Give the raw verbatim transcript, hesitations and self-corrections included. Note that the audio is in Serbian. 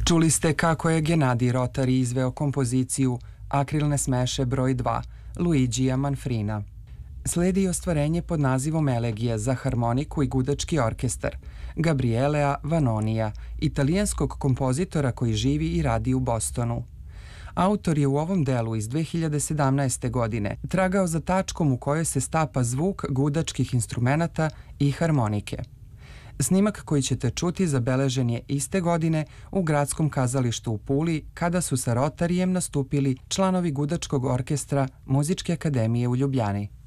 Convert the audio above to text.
Čuli ste kako je Gennadij Rotari izveo kompoziciju Akrilne smeše broj dva Luigija Manfrina. Sledi ostvarenje pod nazivom Elegija za harmoniku i gudački orkestar Gabrielea Vanonija, italijanskog kompozitora koji živi i radi u Bostonu. Autor je u ovom delu iz dve hiljade sedamnaeste. godine tragao za tačkom u kojoj se stapa zvuk gudačkih instrumenata i harmonike. Snimak koji ćete čuti zabeležen je iste godine u Gradskom kazalištu u Puli kada su sa Rotarijem nastupili članovi gudačkog orkestra Muzičke akademije u Ljubljani.